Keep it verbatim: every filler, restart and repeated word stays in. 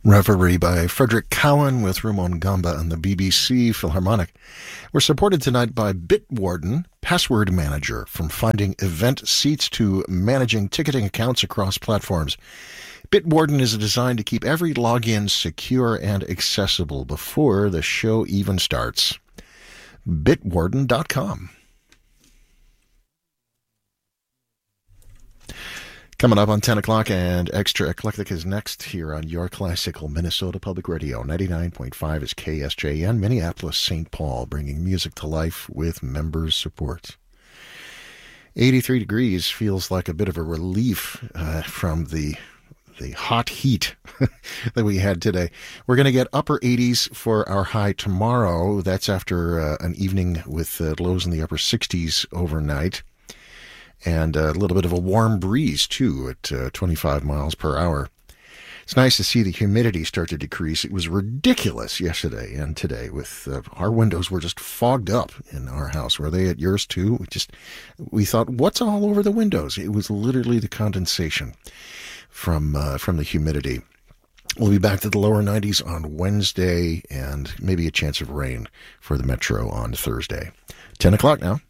Reverie by Frederick Cowan with Rumon Gamba and the B B C Philharmonic. We're supported tonight by Bitwarden, Password Manager. From finding event seats to managing ticketing accounts across platforms, Bitwarden is designed to keep every login secure and accessible before the show even starts. bitwarden dot com. Coming up on ten o'clock, and Extra Eclectic is next here on your classical Minnesota Public Radio. ninety-nine point five is K S J N, Minneapolis, Saint Paul, bringing music to life with members' support. eighty-three degrees feels like a bit of a relief uh, from the the hot heat that we had today. We're going to get upper eighties for our high tomorrow. That's after uh, an evening with uh, lows in the upper sixties overnight. And a little bit of a warm breeze, too, at uh, twenty-five miles per hour. It's nice to see the humidity start to decrease. It was ridiculous yesterday and today. With uh, our windows were just fogged up in our house. Were they at yours, too? We just we thought, what's all over the windows? It was literally the condensation from uh, from the humidity. We'll be back to the lower nineties on Wednesday, and maybe a chance of rain for the metro on Thursday. ten o'clock now.